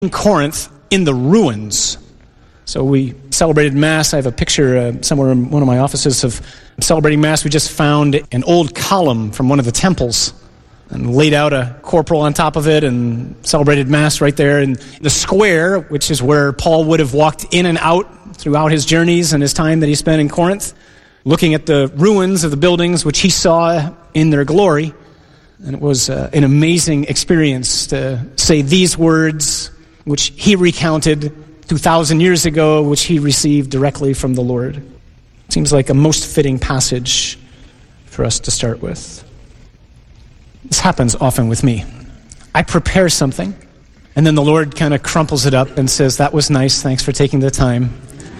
in Corinth in the ruins. So we celebrated Mass. I have a picture somewhere in one of my offices of celebrating Mass. We just found an old column from one of the temples and laid out a corporal on top of it and celebrated Mass right there in the square, which is where Paul would have walked in and out throughout his journeys and his time that he spent in Corinth, looking at the ruins of the buildings which he saw in their glory. And it was an amazing experience to say these words, which he recounted 2,000 years ago, which he received directly from the Lord. Seems like a most fitting passage for us to start with. This happens often with me. I prepare something, and then the Lord kind of crumples it up and says, that was nice, thanks for taking the time.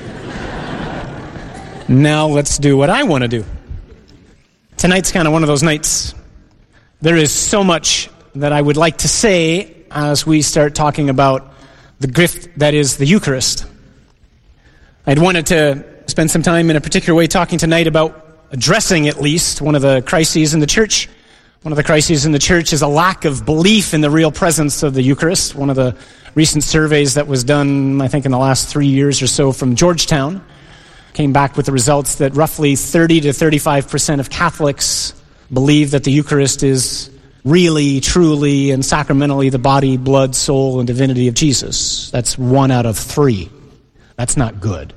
Now let's do what I want to do. Tonight's kind of one of those nights. There is so much that I would like to say as we start talking about the gift that is the Eucharist. I'd wanted to spend some time in a particular way talking tonight about addressing at least one of the crises in the church. One of the crises in the church is a lack of belief in the real presence of the Eucharist. One of the recent surveys that was done, I think in the last 3 years or so from Georgetown, came back with the results that roughly 30 to 35% of Catholics believe that the Eucharist is really, truly, and sacramentally the body, blood, soul, and divinity of Jesus. That's 1 out of 3. That's not good.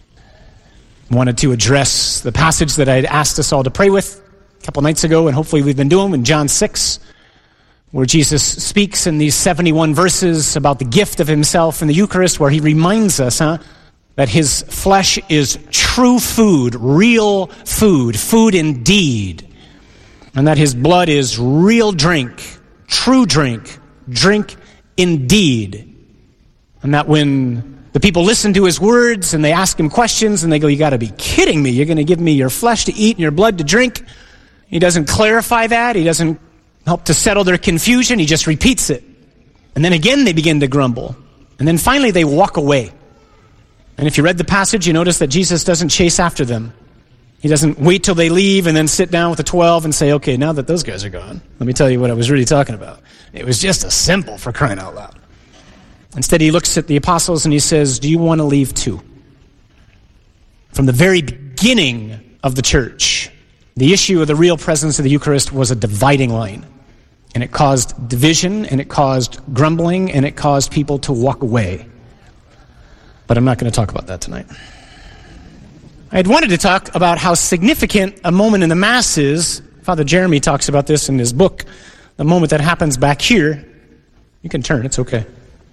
I wanted to address the passage that I'd asked us all to pray with a couple nights ago, and hopefully we've been doing in John 6, where Jesus speaks in these 71 verses about the gift of himself in the Eucharist, where he reminds us that his flesh is true food, real food, food indeed, and that his blood is real drink, true drink, drink indeed. And that when the people listen to his words and they ask him questions and they go, you got to be kidding me, you're going to give me your flesh to eat and your blood to drink? He doesn't clarify that. He doesn't help to settle their confusion. He just repeats it. And then again they begin to grumble. And then finally they walk away. And if you read the passage, you notice that Jesus doesn't chase after them. He doesn't wait till they leave and then sit down with the 12 and say, okay, now that those guys are gone, let me tell you what I was really talking about. It was just a symbol, for crying out loud. Instead, he looks at the apostles and he says, do you want to leave too? From the very beginning of the church, the issue of the real presence of the Eucharist was a dividing line. And it caused division, and it caused grumbling, and it caused people to walk away. But I'm not going to talk about that tonight. I had wanted to talk about how significant a moment in the Mass is. Father Jeremy talks about this in his book, the moment that happens back here. You can turn, it's okay.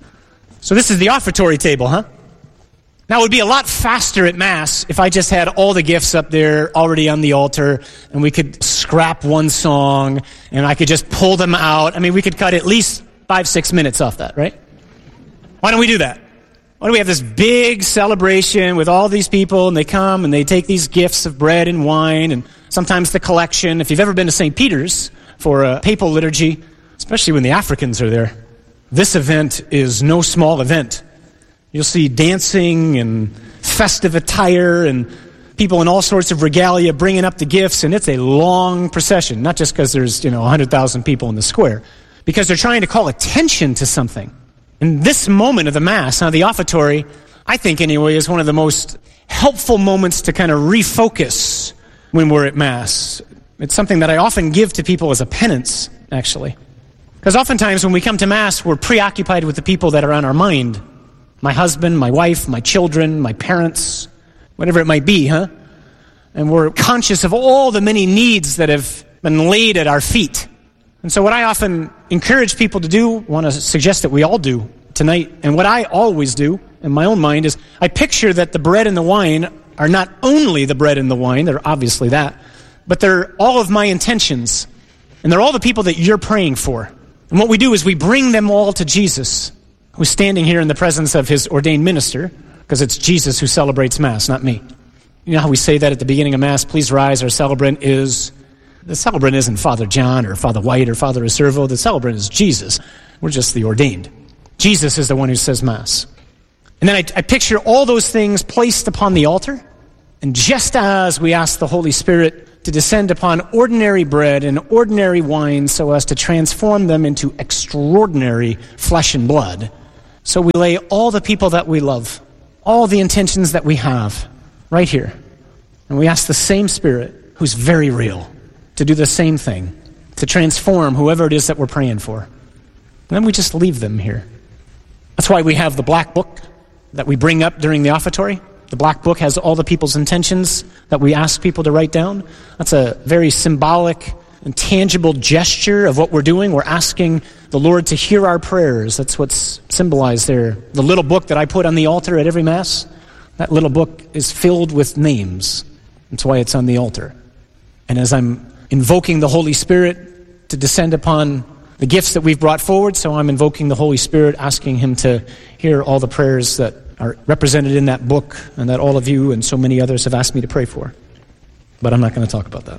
So this is the offertory table, Now, it would be a lot faster at Mass if I just had all the gifts up there already on the altar, and we could scrap one song, and I could just pull them out. I mean, we could cut at least 5-6 minutes off that, right? Why don't we do that? Why do we have this big celebration with all these people, and they come and they take these gifts of bread and wine, and sometimes the collection. If you've ever been to St. Peter's for a papal liturgy, especially when the Africans are there, this event is no small event. You'll see dancing and festive attire and people in all sorts of regalia bringing up the gifts, and it's a long procession, not just because there's 100,000 people in the square, because they're trying to call attention to something. And this moment of the Mass, the offertory, I think anyway, is one of the most helpful moments to kind of refocus when we're at Mass. It's something that I often give to people as a penance, actually. Because oftentimes when we come to Mass, we're preoccupied with the people that are on our mind. My husband, my wife, my children, my parents, whatever it might be, And we're conscious of all the many needs that have been laid at our feet. And so what I often encourage people to do, want to suggest that we all do tonight, and what I always do in my own mind is I picture that the bread and the wine are not only the bread and the wine, they're obviously that, but they're all of my intentions, and they're all the people that you're praying for. And what we do is we bring them all to Jesus, who's standing here in the presence of his ordained minister, because it's Jesus who celebrates Mass, not me. You know how we say that at the beginning of Mass, please rise, our celebrant is... The celebrant isn't Father John or Father White or Father Acervo. The celebrant is Jesus. We're just the ordained. Jesus is the one who says Mass. And then I picture all those things placed upon the altar. And just as we ask the Holy Spirit to descend upon ordinary bread and ordinary wine so as to transform them into extraordinary flesh and blood, So we lay all the people that we love, all the intentions that we have, right here. And we ask the same Spirit, who's very real, to do the same thing, to transform whoever it is that we're praying for. And then we just leave them here. That's why we have the black book that we bring up during the offertory. The black book has all the people's intentions that we ask people to write down. That's a very symbolic and tangible gesture of what we're doing. We're asking the Lord to hear our prayers. That's what's symbolized there. The little book that I put on the altar at every Mass, that little book is filled with names. That's why it's on the altar. And as I'm invoking the Holy Spirit to descend upon the gifts that we've brought forward, so I'm invoking the Holy Spirit, asking Him to hear all the prayers that are represented in that book and that all of you and so many others have asked me to pray for. But I'm not going to talk about that.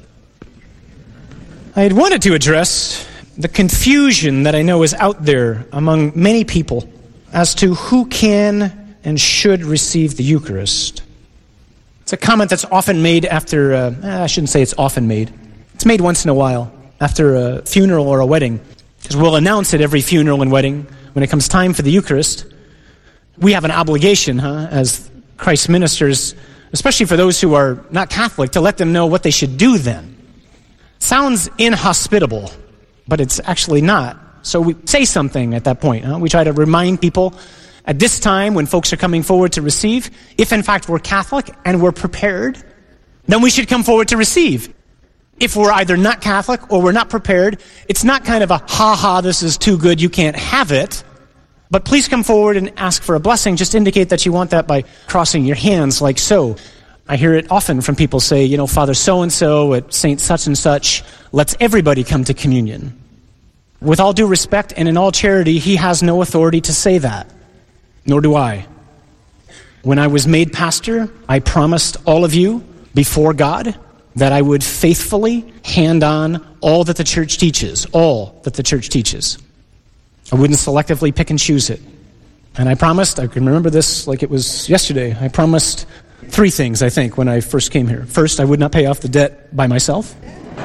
I had wanted to address the confusion that I know is out there among many people as to who can and should receive the Eucharist. It's a comment that's often made after, I shouldn't say it's often made. It's made once in a while after a funeral or a wedding, because we'll announce at every funeral and wedding, when it comes time for the Eucharist, we have an obligation, as Christ's ministers, especially for those who are not Catholic, to let them know what they should do then. Sounds inhospitable, but it's actually not. So we say something at that point. We try to remind people at this time when folks are coming forward to receive, if in fact we're Catholic and we're prepared, then we should come forward to receive. If we're either not Catholic or we're not prepared, it's not kind of a, ha-ha, this is too good, you can't have it. But please come forward and ask for a blessing. Just indicate that you want that by crossing your hands like so. I hear it often from people say, Father so-and-so at Saint such-and-such lets everybody come to communion. With all due respect and in all charity, he has no authority to say that. Nor do I. When I was made pastor, I promised all of you before God that I would faithfully hand on all that the church teaches, all that the church teaches. I wouldn't selectively pick and choose it. And I promised, I can remember this like it was yesterday, I promised 3 things, I think, when I first came here. First, I would not pay off the debt by myself.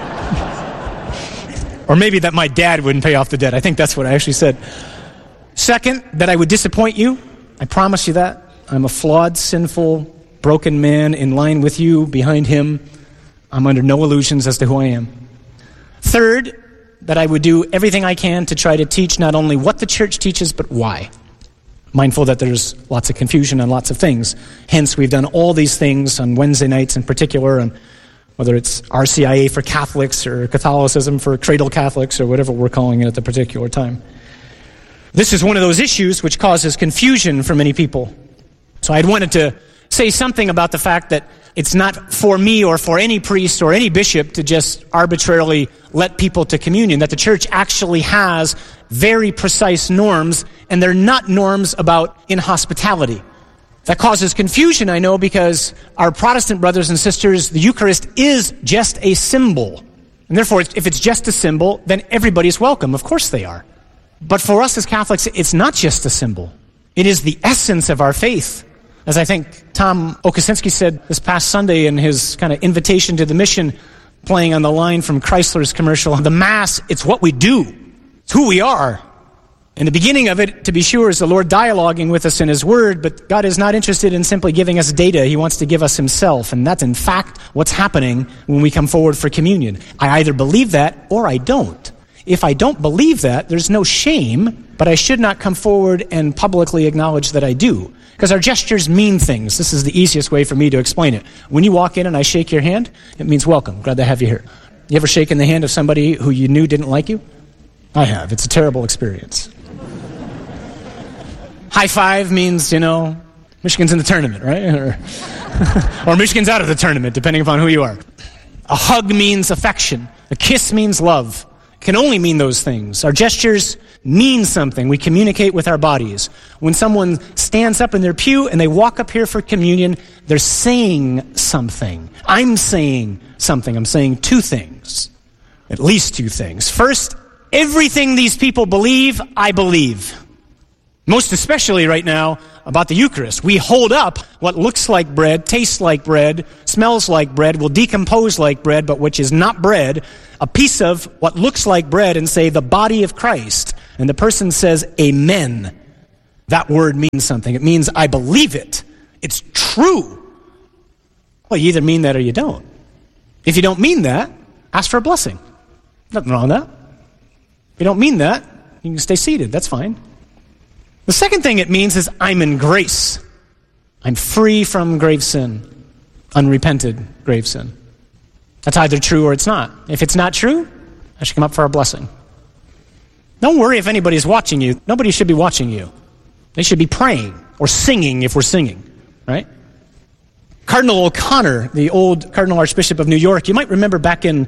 Or maybe that my dad wouldn't pay off the debt. I think that's what I actually said. Second, that I would disappoint you. I promise you that. I'm a flawed, sinful, broken man in line with you, behind him. I'm under no illusions as to who I am. Third, that I would do everything I can to try to teach not only what the church teaches, but why. Mindful that there's lots of confusion on lots of things. Hence, we've done all these things on Wednesday nights in particular, and whether it's RCIA for Catholics or Catholicism for cradle Catholics or whatever we're calling it at the particular time. This is one of those issues which causes confusion for many people. So I'd wanted to say something about the fact that it's not for me or for any priest or any bishop to just arbitrarily let people to communion, that the church actually has very precise norms, and they're not norms about inhospitality. That causes confusion, I know, because our Protestant brothers and sisters, the Eucharist is just a symbol. And therefore, if it's just a symbol, then everybody's welcome. Of course they are. But for us as Catholics, it's not just a symbol. It is the essence of our faith. As I think Tom Okosinski said this past Sunday in his kind of invitation to the mission, playing on the line from Chrysler's commercial, the Mass, it's what we do. It's who we are. And the beginning of it, to be sure, is the Lord dialoguing with us in His Word, but God is not interested in simply giving us data. He wants to give us Himself, and that's in fact what's happening when we come forward for communion. I either believe that or I don't. If I don't believe that, there's no shame, but I should not come forward and publicly acknowledge that I do. Because our gestures mean things. This is the easiest way for me to explain it. When you walk in and I shake your hand, it means welcome. Glad to have you here. You ever shaken the hand of somebody who you knew didn't like you? I have. It's a terrible experience. High five means, Michigan's in the tournament, right? Or Michigan's out of the tournament, depending upon who you are. A hug means affection. A kiss means love. It can only mean those things. Our gestures mean something. We communicate with our bodies. When someone stands up in their pew and they walk up here for communion, they're saying something. I'm saying something. I'm saying 2 things. At least 2 things. First, everything these people believe, I believe. Most especially right now about the Eucharist. We hold up what looks like bread, tastes like bread, smells like bread, will decompose like bread, but which is not bread, a piece of what looks like bread, and say the body of Christ. And the person says, Amen. that word means something. It means I believe it. It's true. Well, you either mean that or you don't. If you don't mean that, ask for a blessing. Nothing wrong with that. If you don't mean that, you can stay seated. That's fine. The second thing it means is I'm in grace. I'm free from grave sin, unrepented grave sin. That's either true or it's not. If it's not true, I should come up for a blessing. Don't worry if anybody's watching you. Nobody should be watching you. They should be praying or singing if we're singing, right? Cardinal O'Connor, the old Cardinal Archbishop of New York, you might remember back in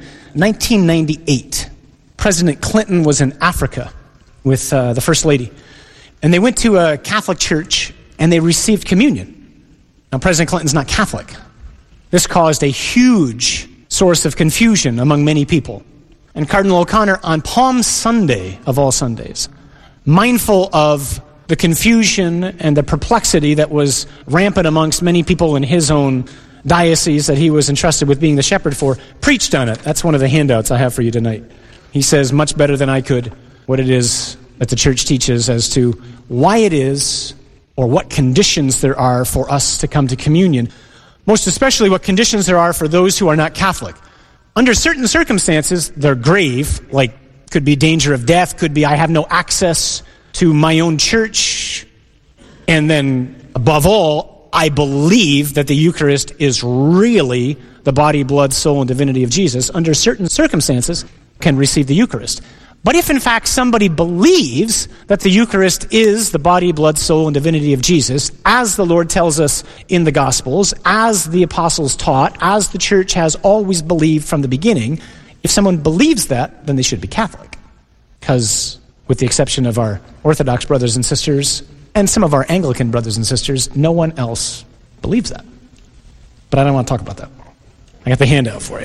1998, President Clinton was in Africa with the First Lady. And they went to a Catholic church and they received communion. Now, President Clinton's not Catholic. This caused a huge source of confusion among many people. And Cardinal O'Connor, on Palm Sunday, of all Sundays, mindful of the confusion and the perplexity that was rampant amongst many people in his own diocese that he was entrusted with being the shepherd for, preached on it. That's one of the handouts I have for you tonight. He says much better than I could what it is that the church teaches as to why it is or what conditions there are for us to come to communion. Most especially what conditions there are for those who are not Catholic. Under certain circumstances, they're grave, like could be danger of death, could be I have no access to my own church, and then above all, I believe that the Eucharist is really the body, blood, soul, and divinity of Jesus. Under certain circumstances, can receive the Eucharist. But if in fact somebody believes that the Eucharist is the body, blood, soul, and divinity of Jesus, as the Lord tells us in the Gospels, as the apostles taught, as the church has always believed from the beginning, if someone believes that, then they should be Catholic. Because with the exception of our Orthodox brothers and sisters, and some of our Anglican brothers and sisters, no one else believes that. But I don't want to talk about that. I got the handout for you.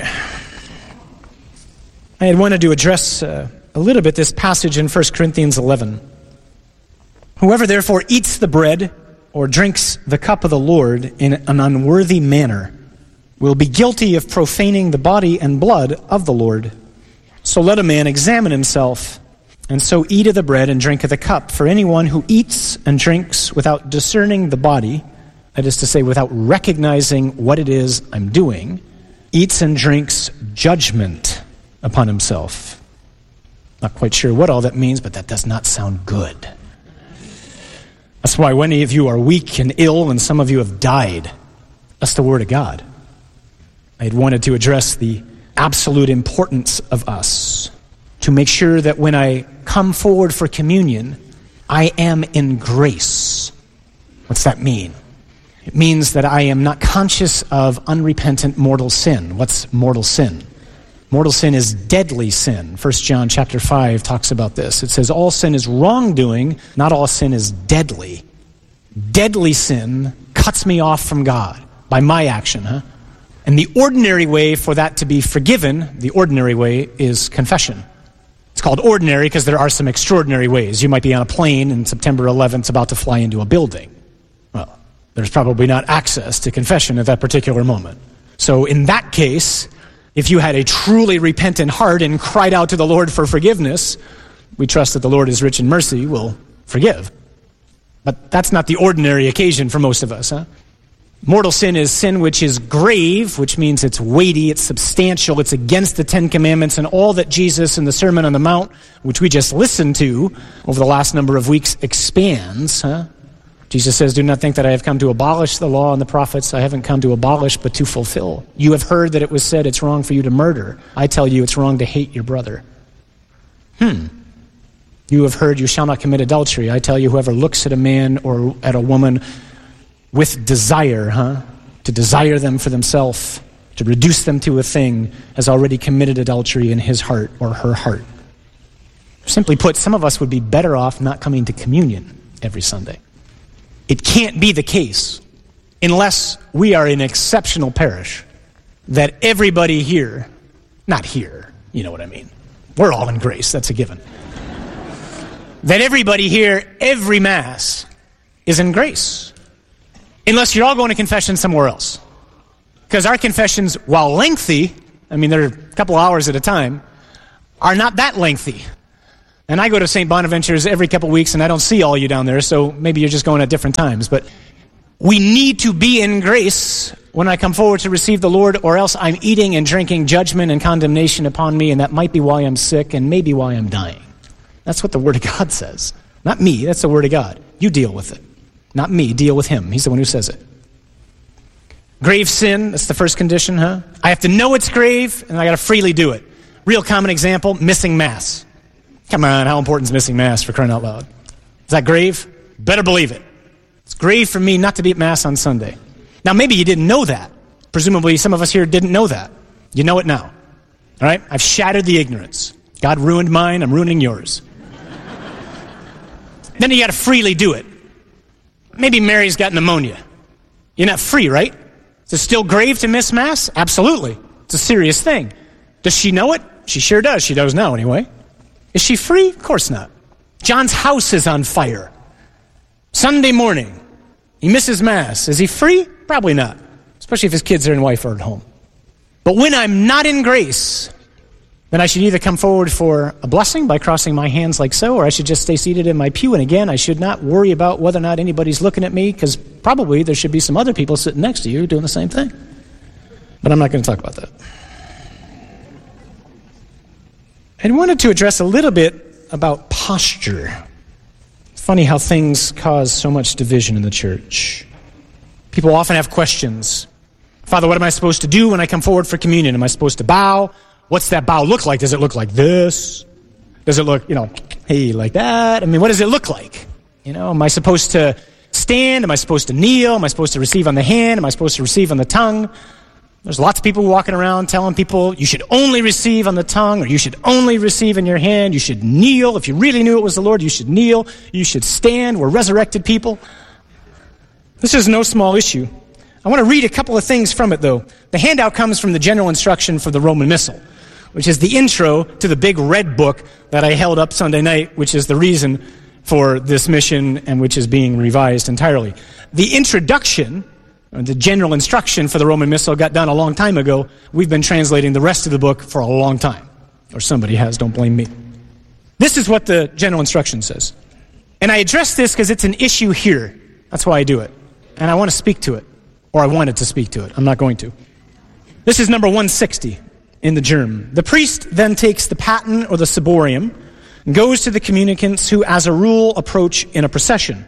I had wanted to address a little bit this passage in 1 Corinthians 11. Whoever therefore eats the bread or drinks the cup of the Lord in an unworthy manner will be guilty of profaning the body and blood of the Lord. So let a man examine himself, and so eat of the bread and drink of the cup. For anyone who eats and drinks without discerning the body, that is to say, without recognizing what it is I'm doing, eats and drinks judgment upon himself. Not quite sure what all that means, but that does not sound good. That's why many of you are weak and ill, and some of you have died. That's the Word of God. I had wanted to address the absolute importance of us to make sure that when I come forward for communion, I am in grace. What's that mean? It means that I am not conscious of unrepentant mortal sin. What's mortal sin? Mortal sin is deadly sin. 1 John chapter 5 talks about this. It says all sin is wrongdoing, not all sin is deadly. Deadly sin cuts me off from God by my action. And the ordinary way for that to be forgiven, the ordinary way is confession. It's called ordinary because there are some extraordinary ways. You might be on a plane and September 11th about to fly into a building. Well, there's probably not access to confession at that particular moment. So in that case, if you had a truly repentant heart and cried out to the Lord for forgiveness, we trust that the Lord is rich in mercy, will forgive. But that's not the ordinary occasion for most of us. Mortal sin is sin which is grave, which means it's weighty, it's substantial, it's against the Ten Commandments and all that Jesus in the Sermon on the Mount, which we just listened to over the last number of weeks, expands. Jesus says, do not think that I have come to abolish the law and the prophets. I haven't come to abolish, but to fulfill. You have heard that it was said it's wrong for you to murder. I tell you it's wrong to hate your brother. You have heard you shall not commit adultery. I tell you whoever looks at a man or at a woman with desire, to desire them for themselves, to reduce them to a thing, has already committed adultery in his heart or her heart. Simply put, some of us would be better off not coming to communion every Sunday. It can't be the case, unless we are an exceptional parish, that everybody here, not here, you know what I mean. We're all in grace, that's a given. That everybody here, every Mass, is in grace. Unless you're all going to confession somewhere else. Because our confessions, while lengthy, I mean they're a couple hours at a time, are not that lengthy. And I go to St. Bonaventure's every couple weeks, and I don't see all you down there, so maybe you're just going at different times. But we need to be in grace when I come forward to receive the Lord, or else I'm eating and drinking judgment and condemnation upon me, and that might be why I'm sick and maybe why I'm dying. That's what the Word of God says. Not me, that's the Word of God. You deal with it. Not me, deal with Him. He's the one who says it. Grave sin, that's the first condition, huh? I have to know it's grave, and I got to freely do it. Real common example, missing Mass. Come on, how important is missing Mass, for crying out loud? Is that grave? Better believe it. It's grave for me not to be at Mass on Sunday. Now, maybe you didn't know that. Presumably, some of us here didn't know that. You know it now. All right? I've shattered the ignorance. God ruined mine, I'm ruining yours. Then you got to freely do it. Maybe Mary's got pneumonia. You're not free, right? Is it still grave to miss Mass? Absolutely. It's a serious thing. Does she know it? She sure does. She does now, anyway. Is she free? Of course not. John's house is on fire. Sunday morning, he misses Mass. Is he free? Probably not, especially if his kids and wife are at home. But when I'm not in grace, then I should either come forward for a blessing by crossing my hands like so, or I should just stay seated in my pew. And again, I should not worry about whether or not anybody's looking at me, because probably there should be some other people sitting next to you doing the same thing. But I'm not going to talk about that. I wanted to address a little bit about posture. It's funny how things cause so much division in the church. People often have questions. Father, what am I supposed to do when I come forward for communion? Am I supposed to bow? What's that bow look like? Does it look like this? Does it look, hey, like that? I mean, what does it look like? Am I supposed to stand? Am I supposed to kneel? Am I supposed to receive on the hand? Am I supposed to receive on the tongue? There's lots of people walking around telling people you should only receive on the tongue, or you should only receive in your hand. You should kneel. If you really knew it was the Lord, you should kneel. You should stand. We're resurrected people. This is no small issue. I want to read a couple of things from it, though. The handout comes from the General Instruction for the Roman Missal, which is the intro to the big red book that I held up Sunday night, which is the reason for this mission and which is being revised entirely. The introduction, the General Instruction for the Roman Missal, got done a long time ago. We've been translating the rest of the book for a long time. Or somebody has, don't blame me. This is what the General Instruction says. And I address this because it's an issue here. That's why I do it. And I want to speak to it. Or I wanted to speak to it. I'm not going to. This is number 160 in the germ. The priest then takes the paten or the ciborium and goes to the communicants who, as a rule, approach in a procession.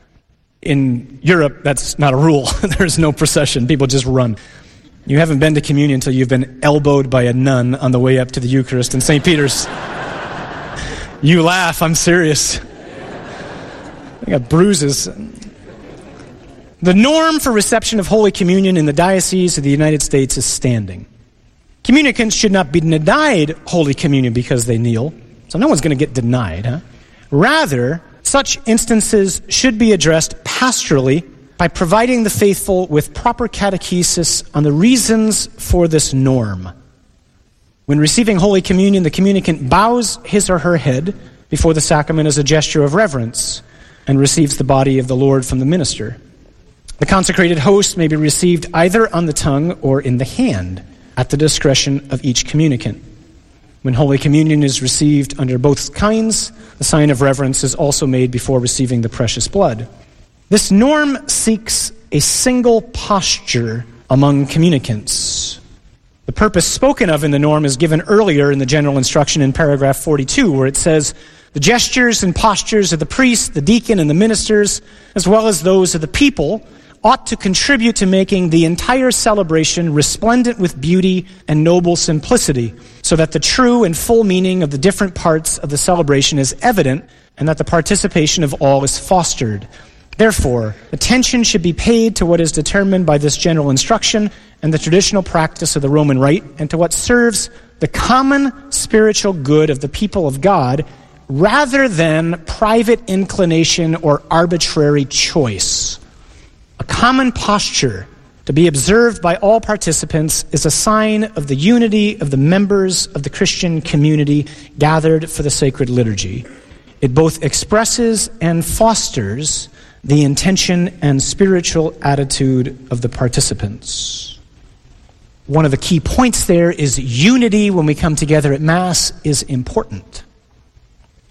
In Europe, that's not a rule. There's no procession. People just run. You haven't been to communion until you've been elbowed by a nun on the way up to the Eucharist in St. Peter's. You laugh. I'm serious. I got bruises. The norm for reception of Holy Communion in the Diocese of the United States is standing. Communicants should not be denied Holy Communion because they kneel. So no one's going to get denied, huh? Rather, such instances should be addressed pastorally by providing the faithful with proper catechesis on the reasons for this norm. When receiving Holy Communion, the communicant bows his or her head before the sacrament as a gesture of reverence and receives the body of the Lord from the minister. The consecrated host may be received either on the tongue or in the hand at the discretion of each communicant. When Holy Communion is received under both kinds, the sign of reverence is also made before receiving the precious blood. This norm seeks a single posture among communicants. The purpose spoken of in the norm is given earlier in the general instruction in paragraph 42, where it says, the gestures and postures of the priest, the deacon, and the ministers, as well as those of the people, ought to contribute to making the entire celebration resplendent with beauty and noble simplicity, so that the true and full meaning of the different parts of the celebration is evident and that the participation of all is fostered. Therefore, attention should be paid to what is determined by this general instruction and the traditional practice of the Roman Rite, and to what serves the common spiritual good of the people of God, rather than private inclination or arbitrary choice. A common posture to be observed by all participants is a sign of the unity of the members of the Christian community gathered for the sacred liturgy. It both expresses and fosters the intention and spiritual attitude of the participants. One of the key points there is unity when we come together at Mass is important.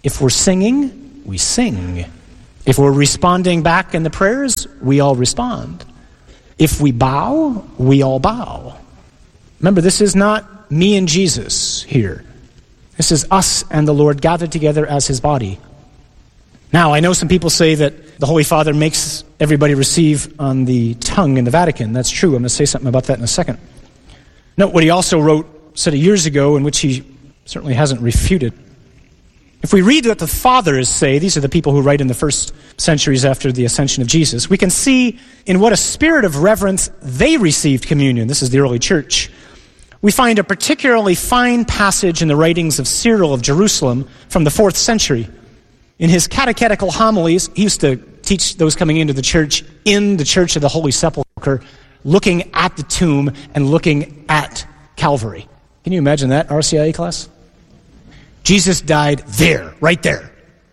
If we're singing, we sing. If we're responding back in the prayers, we all respond. If we bow, we all bow. Remember, this is not me and Jesus here. This is us and the Lord gathered together as his body. Now, I know some people say that the Holy Father makes everybody receive on the tongue in the Vatican. That's true. I'm going to say something about that in a second. Note what he also said years ago, in which he certainly hasn't refuted. If we read what the Fathers say, these are the people who write in the first centuries after the ascension of Jesus, we can see in what a spirit of reverence they received communion. This is the early church. We find a particularly fine passage in the writings of Cyril of Jerusalem from the 4th century. In his catechetical homilies, he used to teach those coming into the church in the Church of the Holy Sepulchre, looking at the tomb and looking at Calvary. Can you imagine that, RCIA class? Jesus died there, right there.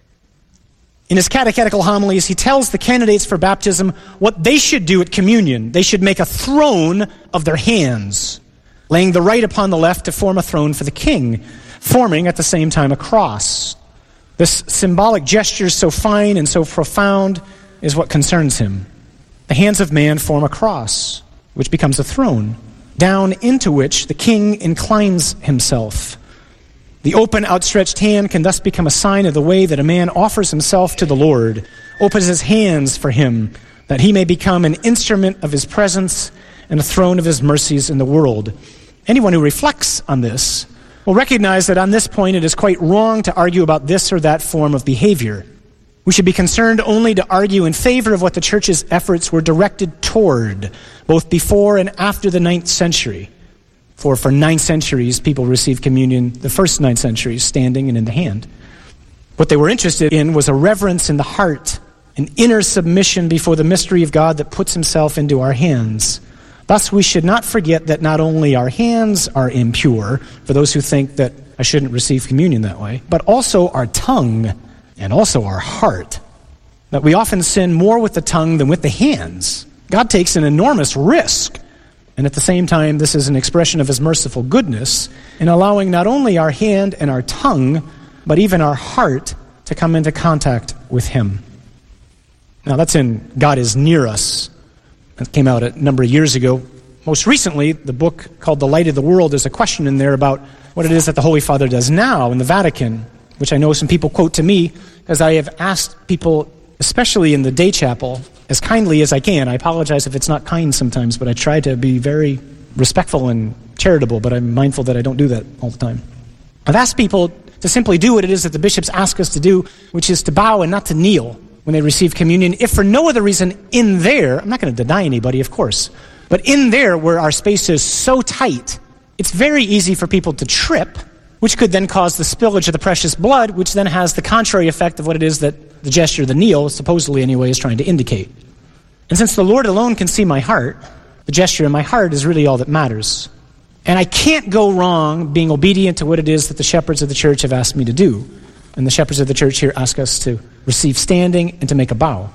In his catechetical homilies, he tells the candidates for baptism what they should do at communion. They should make a throne of their hands, laying the right upon the left to form a throne for the king, forming at the same time a cross. This symbolic gesture, so fine and so profound, is what concerns him. The hands of man form a cross, which becomes a throne, down into which the king inclines himself. The open, outstretched hand can thus become a sign of the way that a man offers himself to the Lord, opens his hands for him, that he may become an instrument of his presence and a throne of his mercies in the world. Anyone who reflects on this will recognize that on this point it is quite wrong to argue about this or that form of behavior. We should be concerned only to argue in favor of what the church's efforts were directed toward, both before and after the 9th century. For 9 centuries, people received communion, the first 9 centuries, standing and in the hand. What they were interested in was a reverence in the heart, an inner submission before the mystery of God that puts himself into our hands. Thus, we should not forget that not only our hands are impure, for those who think that I shouldn't receive communion that way, but also our tongue and also our heart. That we often sin more with the tongue than with the hands. God takes an enormous risk. And at the same time, this is an expression of his merciful goodness in allowing not only our hand and our tongue, but even our heart to come into contact with him. Now, that's in God is Near Us. That came out a number of years ago. Most recently, the book called The Light of the World, there's a question in there about what it is that the Holy Father does now in the Vatican, which I know some people quote to me, because I have asked people, especially in the day chapel, as kindly as I can. I apologize if it's not kind sometimes, but I try to be very respectful and charitable, but I'm mindful that I don't do that all the time. I've asked people to simply do what it is that the bishops ask us to do, which is to bow and not to kneel when they receive communion, if for no other reason in there, I'm not going to deny anybody, of course, but in there where our space is so tight, it's very easy for people to trip, which could then cause the spillage of the precious blood, which then has the contrary effect of what it is that the gesture, the kneel, supposedly anyway, is trying to indicate. And since the Lord alone can see my heart, the gesture in my heart is really all that matters. And I can't go wrong being obedient to what it is that the shepherds of the church have asked me to do. And the shepherds of the church here ask us to receive standing and to make a bow.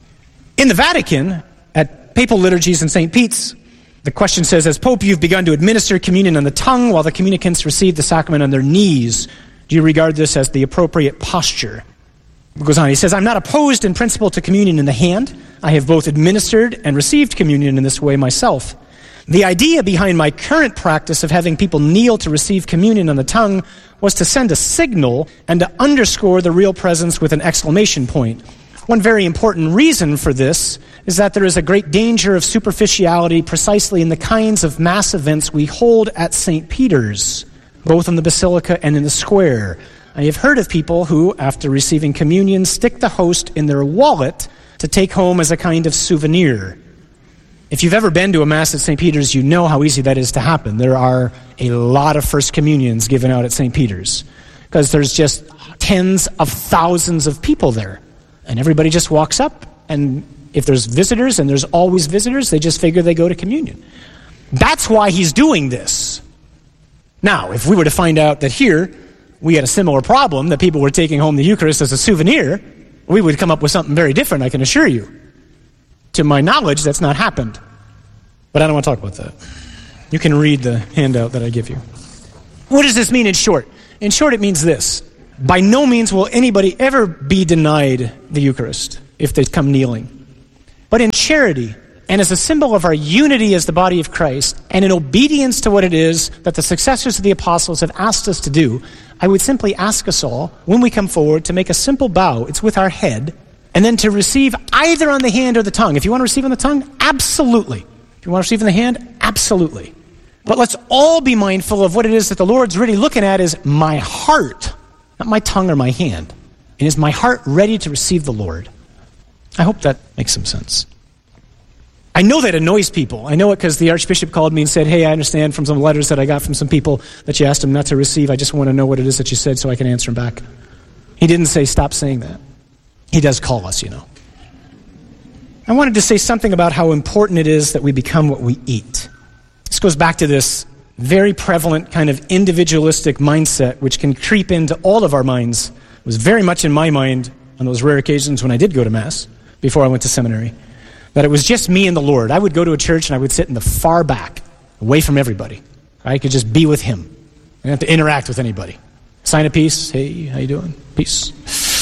In the Vatican, at papal liturgies in St. Pete's, the question says, as Pope, you've begun to administer communion on the tongue while the communicants receive the sacrament on their knees. Do you regard this as the appropriate posture? It goes on, he says, I'm not opposed in principle to communion in the hand. I have both administered and received communion in this way myself. The idea behind my current practice of having people kneel to receive communion on the tongue was to send a signal and to underscore the real presence with an exclamation point. One very important reason for this is that there is a great danger of superficiality precisely in the kinds of mass events we hold at St. Peter's, both in the Basilica and in the square. I have heard of people who, after receiving communion, stick the host in their wallet to take home as a kind of souvenir. If you've ever been to a Mass at St. Peter's, you know how easy that is to happen. There are a lot of First Communions given out at St. Peter's because there's just tens of thousands of people there. And everybody just walks up, and if there's visitors, and there's always visitors, they just figure they go to communion. That's why he's doing this. Now, if we were to find out that here we had a similar problem, that people were taking home the Eucharist as a souvenir, we would come up with something very different, I can assure you. To my knowledge, that's not happened. But I don't want to talk about that. You can read the handout that I give you. What does this mean in short? In short, it means this. By no means will anybody ever be denied the Eucharist if they come kneeling. But in charity, and as a symbol of our unity as the body of Christ, and in obedience to what it is that the successors of the apostles have asked us to do, I would simply ask us all, when we come forward, to make a simple bow. It's with our head, and then to receive either on the hand or the tongue. If you want to receive on the tongue, absolutely. If you want to receive in the hand, absolutely. But let's all be mindful of what it is that the Lord's really looking at is my heart, not my tongue or my hand. And is my heart ready to receive the Lord? I hope that makes some sense. I know that annoys people. I know it because the Archbishop called me and said, hey, I understand from some letters that I got from some people that you asked them not to receive. I just want to know what it is that you said so I can answer them back. He didn't say stop saying that. He does call us, you know. I wanted to say something about how important it is that we become what we eat. This goes back to this very prevalent kind of individualistic mindset which can creep into all of our minds. It was very much in my mind on those rare occasions when I did go to Mass before I went to seminary, that it was just me and the Lord. I would go to a church and I would sit in the far back, away from everybody. I could just be with Him. I didn't have to interact with anybody. Sign of peace. Hey, how you doing? Peace.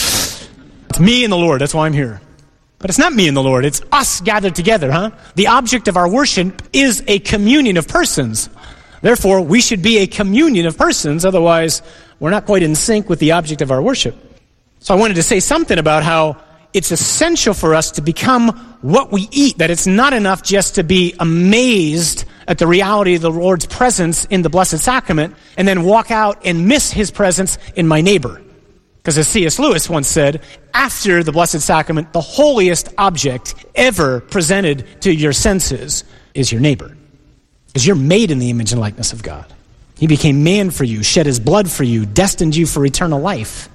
It's me and the Lord. That's why I'm here. But it's not me and the Lord. It's us gathered together, huh? The object of our worship is a communion of persons. Therefore, we should be a communion of persons. Otherwise, we're not quite in sync with the object of our worship. So I wanted to say something about how it's essential for us to become what we eat, that it's not enough just to be amazed at the reality of the Lord's presence in the Blessed Sacrament and then walk out and miss His presence in my neighbor. Because as C.S. Lewis once said, after the Blessed Sacrament, the holiest object ever presented to your senses is your neighbor. Because you're made in the image and likeness of God. He became man for you, shed His blood for you, destined you for eternal life.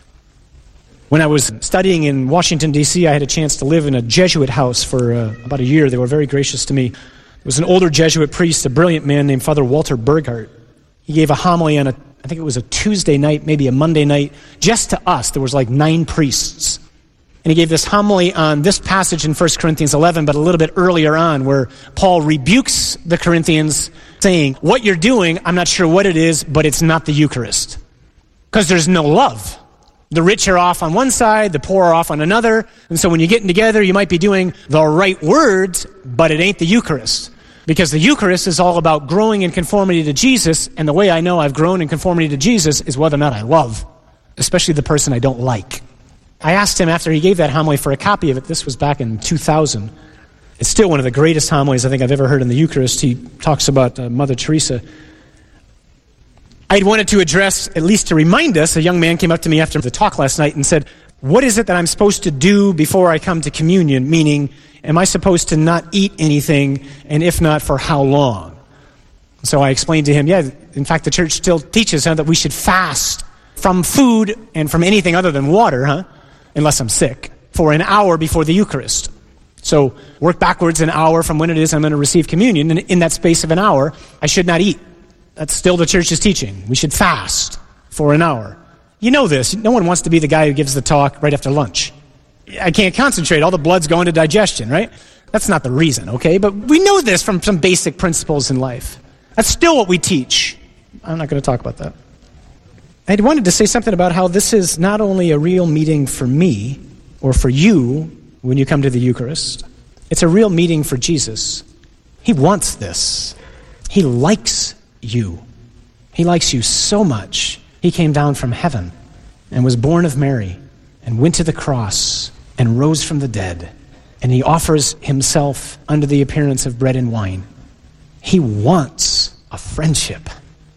When I was studying in Washington, D.C., I had a chance to live in a Jesuit house for about a year. They were very gracious to me. There was an older Jesuit priest, a brilliant man named Father Walter Burghardt. He gave a homily on I think it was a Tuesday night, maybe a Monday night, just to us. There was like 9 priests. And he gave this homily on this passage in 1 Corinthians 11, but a little bit earlier on, where Paul rebukes the Corinthians, saying, what you're doing, I'm not sure what it is, but it's not the Eucharist. Because there's no love. The rich are off on one side, the poor are off on another. And so when you're getting together, you might be doing the right words, but it ain't the Eucharist. Because the Eucharist is all about growing in conformity to Jesus, and the way I know I've grown in conformity to Jesus is whether or not I love, especially the person I don't like. I asked him after he gave that homily for a copy of it. This was back in 2000. It's still one of the greatest homilies I think I've ever heard in the Eucharist. He talks about Mother Teresa. I'd wanted to address, at least to remind us, a young man came up to me after the talk last night and said, what is it that I'm supposed to do before I come to communion? Meaning, am I supposed to not eat anything, and if not, for how long? So I explained to him, in fact, the church still teaches that we should fast from food and from anything other than water, unless I'm sick, for an hour before the Eucharist. So work backwards an hour from when it is I'm going to receive communion, and in that space of an hour, I should not eat. That's still the church's teaching. We should fast for an hour. You know this. No one wants to be the guy who gives the talk right after lunch. I can't concentrate. All the blood's going to digestion, right? That's not the reason, okay? But we know this from some basic principles in life. That's still what we teach. I'm not going to talk about that. I wanted to say something about how this is not only a real meeting for me or for you when you come to the Eucharist. It's a real meeting for Jesus. He wants this. He likes you. He likes you so much. He came down from heaven and was born of Mary and went to the cross and rose from the dead. And he offers himself under the appearance of bread and wine. He wants a friendship.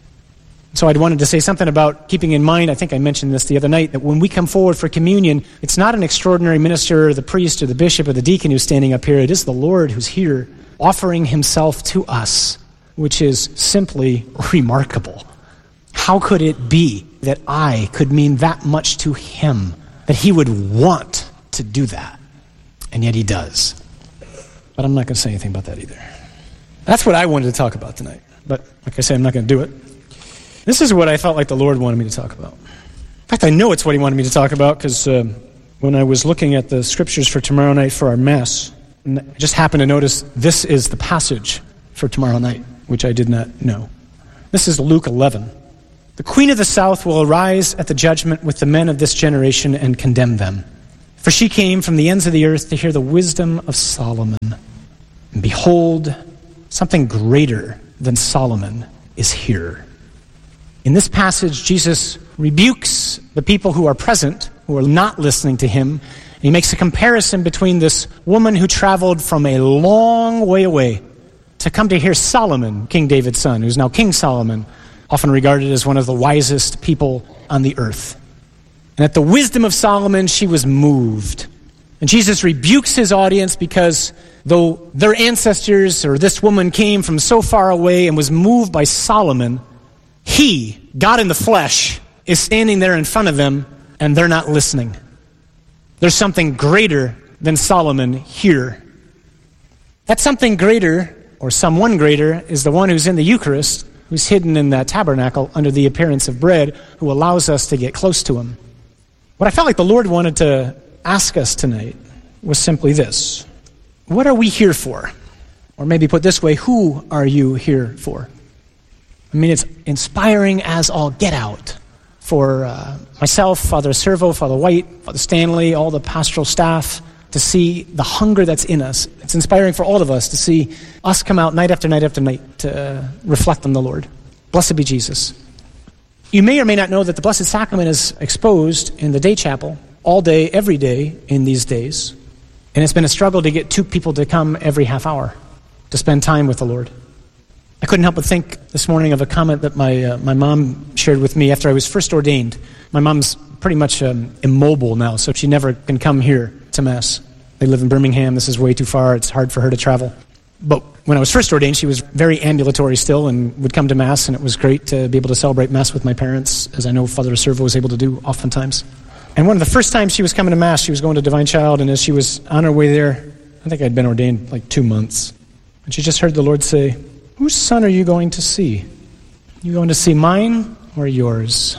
So I wanted to say something about keeping in mind, I think I mentioned this the other night, that when we come forward for communion, it's not an extraordinary minister or the priest or the bishop or the deacon who's standing up here. It is the Lord who's here offering himself to us, which is simply remarkable. How could it be that I could mean that much to him, that he would want to do that? And yet he does. But I'm not going to say anything about that either. That's what I wanted to talk about tonight. But like I say, I'm not going to do it. This is what I felt like the Lord wanted me to talk about. In fact, I know it's what he wanted me to talk about because when I was looking at the scriptures for tomorrow night for our Mass, I just happened to notice this is the passage for tomorrow night, which I did not know. This is Luke 11. The queen of the south will arise at the judgment with the men of this generation and condemn them. For she came from the ends of the earth to hear the wisdom of Solomon. And behold, something greater than Solomon is here. In this passage, Jesus rebukes the people who are present, who are not listening to him. He makes a comparison between this woman who traveled from a long way away to come to hear Solomon, King David's son, who's now King Solomon, often regarded as one of the wisest people on the earth. And at the wisdom of Solomon, she was moved. And Jesus rebukes his audience because though their ancestors or this woman came from so far away and was moved by Solomon, he, God in the flesh, is standing there in front of them and they're not listening. There's something greater than Solomon here. That something greater, or someone greater, is the one who's in the Eucharist, who's hidden in that tabernacle under the appearance of bread, who allows us to get close to him. What I felt like the Lord wanted to ask us tonight was simply this. What are we here for? Or maybe put this way, who are you here for? I mean, it's inspiring as all get out for myself, Father Servo, Father White, Father Stanley, all the pastoral staff, to see the hunger that's in us. It's inspiring for all of us to see us come out night after night after night to reflect on the Lord. Blessed be Jesus. You may or may not know that the Blessed Sacrament is exposed in the day chapel all day, every day in these days. And it's been a struggle to get two people to come every half hour to spend time with the Lord. I couldn't help but think this morning of a comment that my mom shared with me after I was first ordained. My mom's pretty much immobile now, so she never can come here to Mass. They live in Birmingham. This is way too far. It's hard for her to travel. But when I was first ordained, she was very ambulatory still and would come to Mass, and it was great to be able to celebrate Mass with my parents, as I know Father Servo was able to do oftentimes. And one of the first times she was coming to Mass, she was going to Divine Child, and as she was on her way there, I think I'd been ordained like 2 months, and she just heard the Lord say, "Whose son are you going to see? You going to see mine or yours?"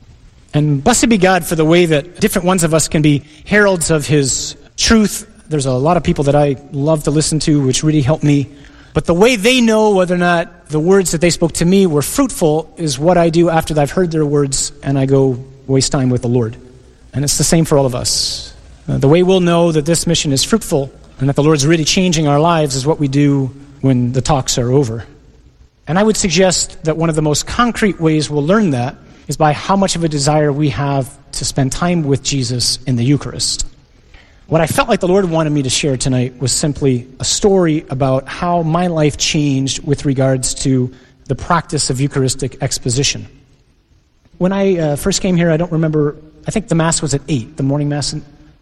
And blessed be God for the way that different ones of us can be heralds of his truth. There's a lot of people that I love to listen to, which really help me. But the way they know whether or not the words that they spoke to me were fruitful is what I do after I've heard their words and I go waste time with the Lord. And it's the same for all of us. The way we'll know that this mission is fruitful and that the Lord's really changing our lives is what we do when the talks are over. And I would suggest that one of the most concrete ways we'll learn that is by how much of a desire we have to spend time with Jesus in the Eucharist. What I felt like the Lord wanted me to share tonight was simply a story about how my life changed with regards to the practice of Eucharistic exposition. When I first came here, I don't remember, I think the Mass was at 8, the morning Mass,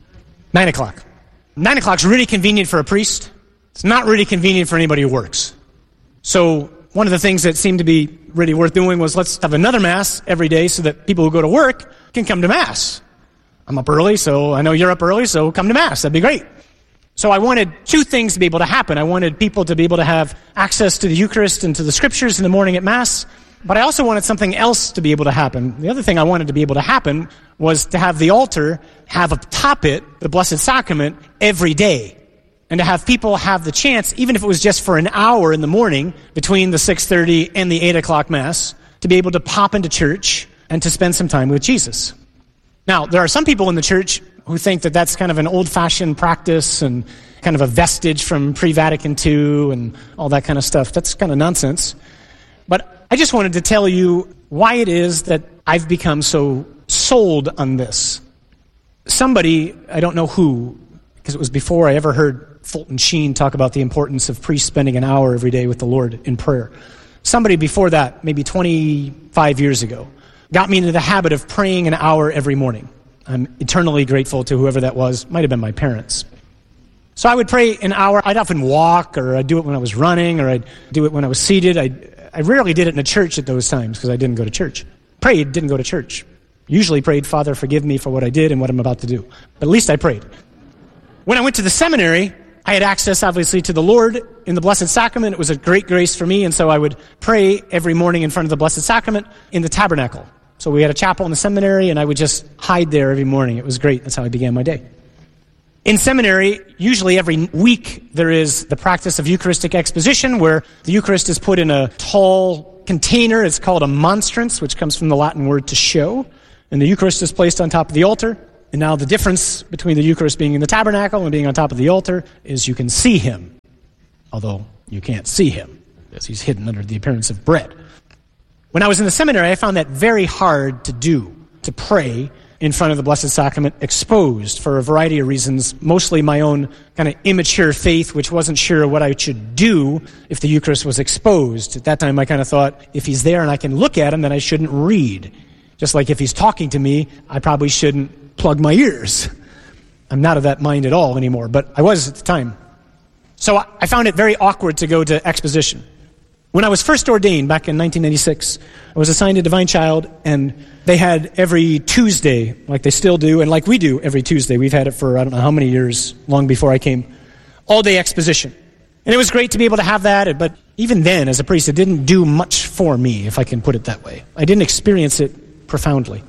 9 o'clock. 9 o'clock is really convenient for a priest. It's not really convenient for anybody who works. So one of the things that seemed to be really worth doing was let's have another Mass every day so that people who go to work can come to Mass. I'm up early, so I know you're up early, so come to Mass. That'd be great. So I wanted two things to be able to happen. I wanted people to be able to have access to the Eucharist and to the Scriptures in the morning at Mass, but I also wanted something else to be able to happen. The other thing I wanted to be able to happen was to have the altar have atop it the Blessed Sacrament every day, and to have people have the chance, even if it was just for an hour in the morning between the 6:30 and the 8 o'clock Mass, to be able to pop into church and to spend some time with Jesus. Now, there are some people in the church who think that that's kind of an old-fashioned practice and kind of a vestige from pre-Vatican II and all that kind of stuff. That's kind of nonsense. But I just wanted to tell you why it is that I've become so sold on this. Somebody, I don't know who, because it was before I ever heard Fulton Sheen talk about the importance of priests spending an hour every day with the Lord in prayer. Somebody before that, maybe 25 years ago, got me into the habit of praying an hour every morning. I'm eternally grateful to whoever that was. Might have been my parents. So I would pray an hour. I'd often walk, or I'd do it when I was running, or I'd do it when I was seated. I rarely did it in a church at those times because I didn't go to church. Prayed, didn't go to church. Usually prayed, Father, forgive me for what I did and what I'm about to do. But at least I prayed. When I went to the seminary, I had access, obviously, to the Lord in the Blessed Sacrament. It was a great grace for me, and so I would pray every morning in front of the Blessed Sacrament in the tabernacle. So we had a chapel in the seminary, and I would just hide there every morning. It was great. That's how I began my day. In seminary, usually every week, there is the practice of Eucharistic exposition, where the Eucharist is put in a tall container is called a monstrance, which comes from the Latin word to show. And the Eucharist is placed on top of the altar. And now the difference between the Eucharist being in the tabernacle and being on top of the altar is you can see him, although you can't see him, because he's hidden under the appearance of bread. When I was in the seminary, I found that very hard to do, to pray in front of the Blessed Sacrament exposed for a variety of reasons, mostly my own kind of immature faith, which wasn't sure what I should do if the Eucharist was exposed. At that time, I kind of thought, if he's there and I can look at him, then I shouldn't read. Just like if he's talking to me, I probably shouldn't plug my ears. I'm not of that mind at all anymore, but I was at the time. So I found it very awkward to go to exposition. When I was first ordained back in 1996, I was assigned a Divine Child, and they had every Tuesday, like they still do, and like we do every Tuesday. We've had it for I don't know how many years, long before I came. All-day exposition. And it was great to be able to have that, but even then, as a priest, it didn't do much for me, if I can put it that way. I didn't experience it profoundly.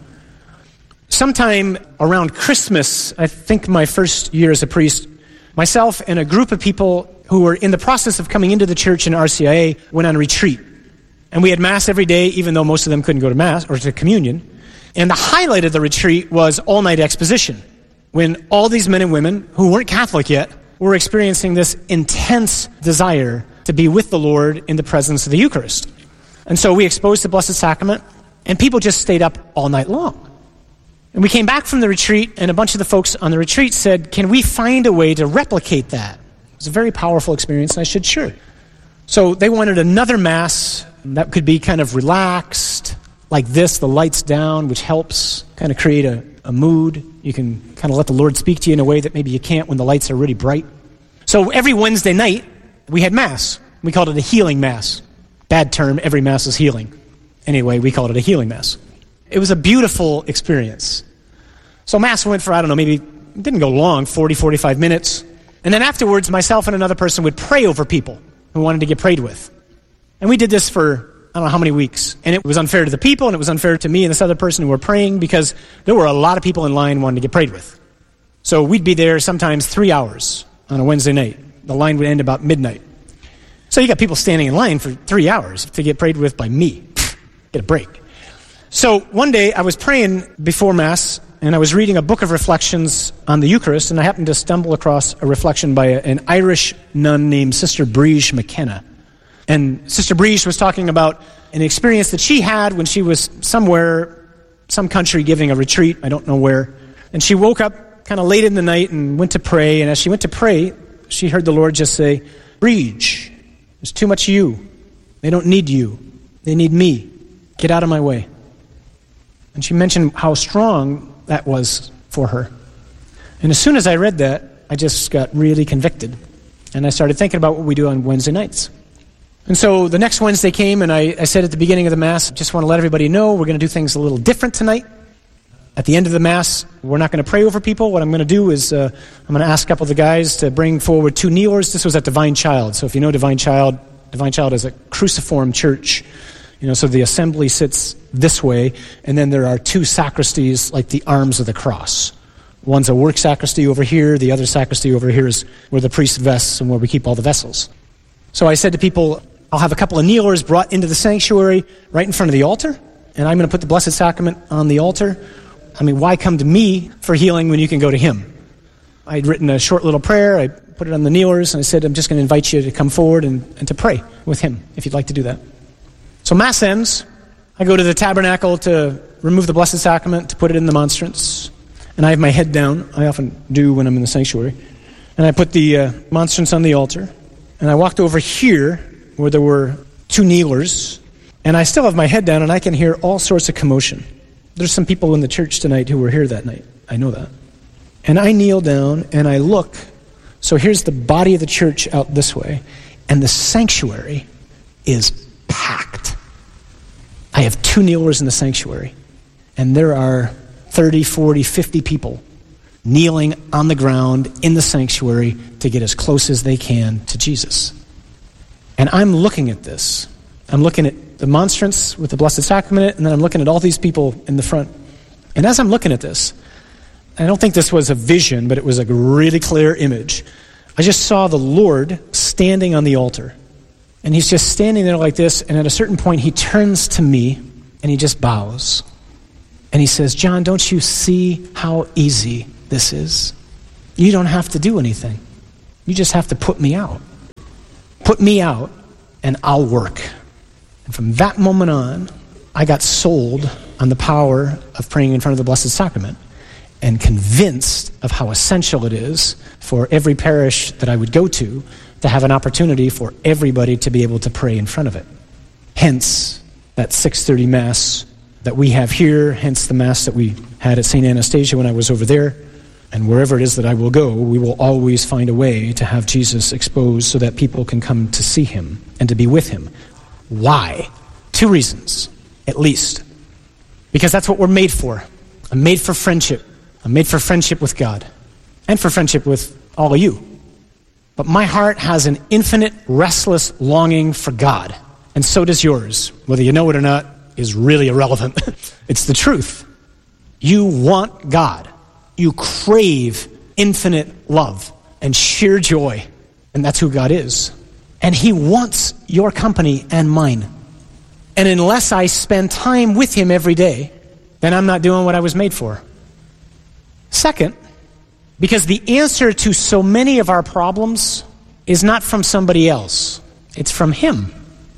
Sometime around Christmas, I think my first year as a priest, myself and a group of people who were in the process of coming into the church in RCIA went on retreat. And we had Mass every day, even though most of them couldn't go to Mass or to communion. And the highlight of the retreat was all-night exposition, when all these men and women who weren't Catholic yet were experiencing this intense desire to be with the Lord in the presence of the Eucharist. And so we exposed the Blessed Sacrament, and people just stayed up all night long. And we came back from the retreat, and a bunch of the folks on the retreat said, can we find a way to replicate that? It was a very powerful experience, and I said, sure. So they wanted another Mass that could be kind of relaxed, like this, the lights down, which helps kind of create a mood. You can kind of let the Lord speak to you in a way that maybe you can't when the lights are really bright. So every Wednesday night, we had Mass. We called it a healing Mass. Bad term, every Mass is healing. Anyway, we called it a healing Mass. It was a beautiful experience. So Mass went for, maybe it didn't go long, 40, 45 minutes. And then afterwards, myself and another person would pray over people who wanted to get prayed with. And we did this for, I don't know how many weeks. And it was unfair to the people, and it was unfair to me and this other person who were praying, because there were a lot of people in line wanting to get prayed with. So we'd be there sometimes 3 hours on a Wednesday night. The line would end about midnight. So you got people standing in line for 3 hours to get prayed with by me. Get a break. So one day I was praying before Mass, and I was reading a book of reflections on the Eucharist, and I happened to stumble across a reflection by an Irish nun named Sister Briege McKenna. And Sister Briege was talking about an experience that she had when she was somewhere, some country, giving a retreat, I don't know where. And she woke up kind of late in the night and went to pray, and as she went to pray, she heard the Lord just say, Briege, there's too much you. They don't need you. They need me. Get out of my way. And she mentioned how strong that was for her. And as soon as I read that, I just got really convicted. And I started thinking about what we do on Wednesday nights. And so the next Wednesday came, and I said at the beginning of the Mass, just want to let everybody know we're going to do things a little different tonight. At the end of the Mass, we're not going to pray over people. What I'm going to do is I'm going to ask a couple of the guys to bring forward 2 kneelers. This was at Divine Child. So if you know Divine Child is a cruciform church. So the assembly sits this way, and then there are 2 sacristies like the arms of the cross. One's a work sacristy over here. The other sacristy over here is where the priest vests and where we keep all the vessels. So I said to people, I'll have a couple of kneelers brought into the sanctuary right in front of the altar, and I'm going to put the Blessed Sacrament on the altar. Why come to me for healing when you can go to him? I'd written a short little prayer. I put it on the kneelers, and I said, I'm just going to invite you to come forward and to pray with him, if you'd like to do that. So Mass ends. I go to the tabernacle to remove the Blessed Sacrament, to put it in the monstrance. And I have my head down. I often do when I'm in the sanctuary. And I put the monstrance on the altar. And I walked over here where there were 2 kneelers. And I still have my head down, and I can hear all sorts of commotion. There's some people in the church tonight who were here that night. I know that. And I kneel down, and I look. So here's the body of the church out this way. And the sanctuary is packed. I have 2 kneelers in the sanctuary, and there are 30, 40, 50 people kneeling on the ground in the sanctuary to get as close as they can to Jesus. And I'm looking at this. I'm looking at the monstrance with the Blessed Sacrament, and then I'm looking at all these people in the front. And as I'm looking at this, I don't think this was a vision, but it was a really clear image. I just saw the Lord standing on the altar. And he's just standing there like this, and at a certain point he turns to me and he just bows. And he says, John, don't you see how easy this is? You don't have to do anything. You just have to put me out. Put me out and I'll work. And from that moment on, I got sold on the power of praying in front of the Blessed Sacrament and convinced of how essential it is for every parish that I would go to have an opportunity for everybody to be able to pray in front of it. Hence, that 6:30 Mass that we have here, hence the Mass that we had at St. Anastasia when I was over there, and wherever it is that I will go, we will always find a way to have Jesus exposed so that people can come to see him and to be with him. Why? 2 reasons, at least. Because that's what we're made for. I'm made for friendship. I'm made for friendship with God and for friendship with all of you. But my heart has an infinite, restless longing for God. And so does yours. Whether you know it or not is really irrelevant. It's the truth. You want God. You crave infinite love and sheer joy. And that's who God is. And he wants your company and mine. And unless I spend time with him every day, then I'm not doing what I was made for. Second, because the answer to so many of our problems is not from somebody else. It's from him.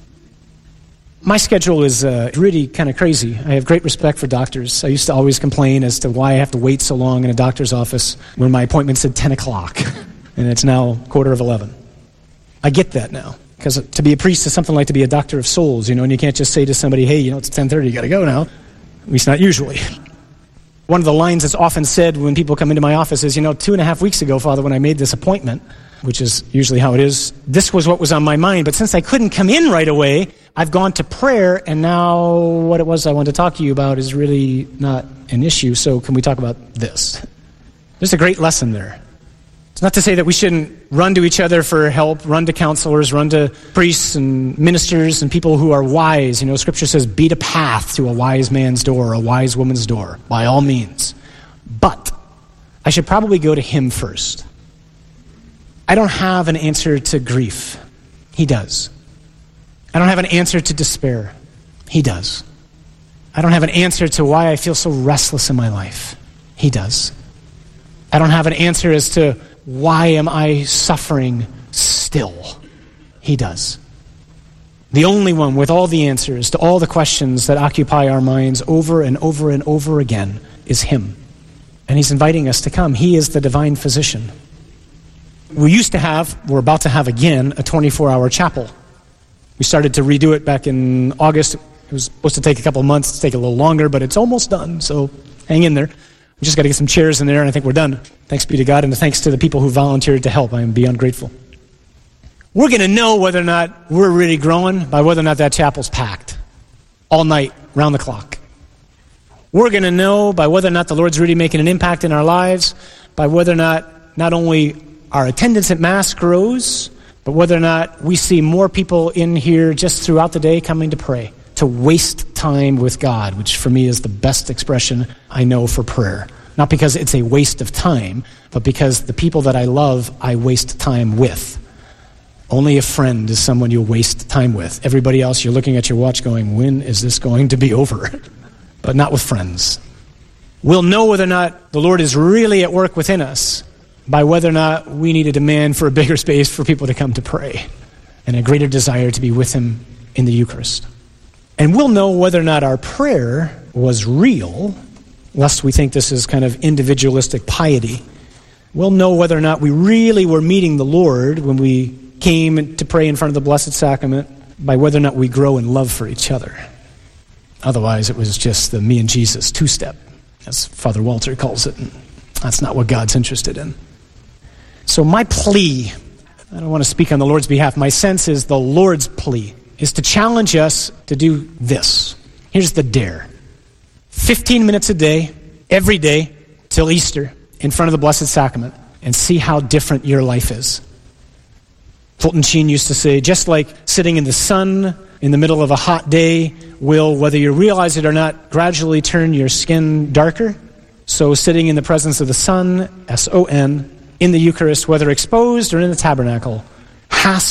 My schedule is really kind of crazy. I have great respect for doctors. I used to always complain as to why I have to wait so long in a doctor's office when my appointment said 10 o'clock, and it's now 11:15. I get that now, because to be a priest is something like to be a doctor of souls, and you can't just say to somebody, hey, it's 10:30, you got to go now. At least not usually. One of the lines that's often said when people come into my office is, 2.5 weeks ago, Father, when I made this appointment, which is usually how it is, this was what was on my mind. But since I couldn't come in right away, I've gone to prayer, and now what it was I wanted to talk to you about is really not an issue, so can we talk about this? There's a great lesson there. It's not to say that we shouldn't run to each other for help, run to counselors, run to priests and ministers and people who are wise. Scripture says, beat a path to a wise man's door, a wise woman's door, by all means. But I should probably go to him first. I don't have an answer to grief. He does. I don't have an answer to despair. He does. I don't have an answer to why I feel so restless in my life. He does. I don't have an answer as to why am I suffering still. He does. The only one with all the answers to all the questions that occupy our minds over and over and over again is him. And he's inviting us to come. He is the divine physician. We're about to have again, a 24-hour chapel. We started to redo it back in August. It was supposed to take a couple of months, to take a little longer, but it's almost done, so hang in there. We just got to get some chairs in there, and I think we're done. Thanks be to God, and thanks to the people who volunteered to help. I am beyond grateful. We're going to know whether or not we're really growing by whether or not that chapel's packed all night, round the clock. We're going to know by whether or not the Lord's really making an impact in our lives, by whether or not only our attendance at Mass grows, but whether or not we see more people in here just throughout the day coming to pray, to waste time with God, which for me is the best expression I know for prayer. Not because it's a waste of time, but because the people that I love, I waste time with. Only a friend is someone you waste time with. Everybody else, you're looking at your watch going, when is this going to be over? But not with friends. We'll know whether or not the Lord is really at work within us by whether or not we need a demand for a bigger space for people to come to pray and a greater desire to be with him in the Eucharist. And we'll know whether or not our prayer was real, lest we think this is kind of individualistic piety. We'll know whether or not we really were meeting the Lord when we came to pray in front of the Blessed Sacrament by whether or not we grow in love for each other. Otherwise, it was just the me and Jesus two-step, as Father Walter calls it. And that's not what God's interested in. So my plea, I don't want to speak on the Lord's behalf, my sense is the Lord's plea is to challenge us to do this. Here's the dare. 15 minutes a day, every day, till Easter, in front of the Blessed Sacrament, and see how different your life is. Fulton Sheen used to say, just like sitting in the sun in the middle of a hot day will, whether you realize it or not, gradually turn your skin darker, so sitting in the presence of the sun, S-O-N, in the Eucharist, whether exposed or in the tabernacle, has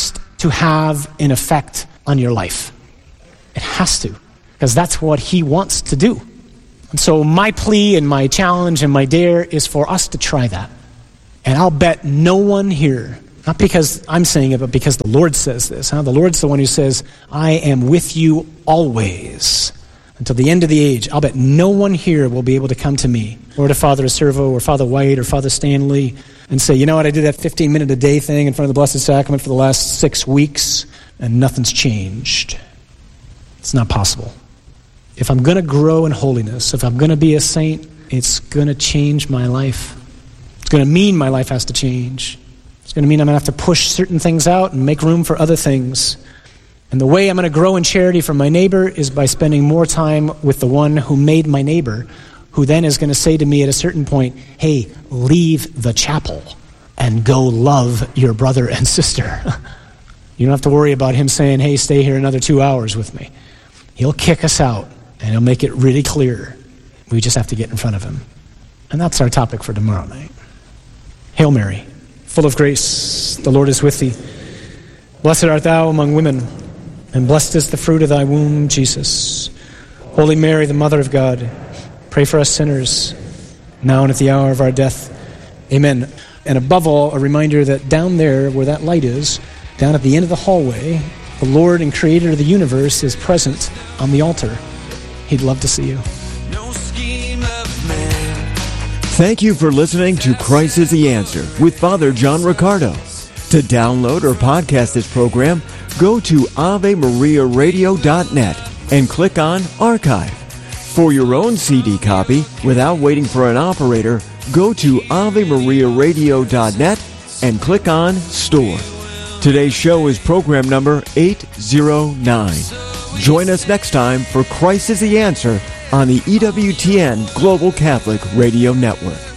to have an effect on your life. It has to, because that's what he wants to do. And so my plea and my challenge and my dare is for us to try that. And I'll bet no one here, not because I'm saying it, but because the Lord says this. The Lord's the one who says, I am with you always until the end of the age. I'll bet no one here will be able to come to me or to Father Acervo or Father White or Father Stanley and say, you know what, I did that 15-minute-a-day thing in front of the Blessed Sacrament for the last 6 weeks and nothing's changed. It's not possible. If I'm going to grow in holiness, if I'm going to be a saint, it's going to change my life. It's going to mean my life has to change. It's going to mean I'm going to have to push certain things out and make room for other things. And the way I'm going to grow in charity for my neighbor is by spending more time with the one who made my neighbor, who then is going to say to me at a certain point, hey, leave the chapel and go love your brother and sister. You don't have to worry about him saying, hey, stay here another 2 hours with me. He'll kick us out. And he'll make it really clear. We just have to get in front of him. And that's our topic for tomorrow night. Hail Mary, full of grace, the Lord is with thee. Blessed art thou among women, and blessed is the fruit of thy womb, Jesus. Holy Mary, the Mother of God, pray for us sinners, now and at the hour of our death. Amen. And above all, a reminder that down there where that light is, down at the end of the hallway, the Lord and Creator of the universe is present on the altar. He'd love to see you. No scheme of man. Thank you for listening to Christ is the Answer with Father John Riccardo. To download or podcast this program, go to AveMariaRadio.net and click on Archive. For your own CD copy, without waiting for an operator, go to AveMariaRadio.net and click on Store. Today's show is program number 809. Join us next time for Christ is the Answer on the EWTN Global Catholic Radio Network.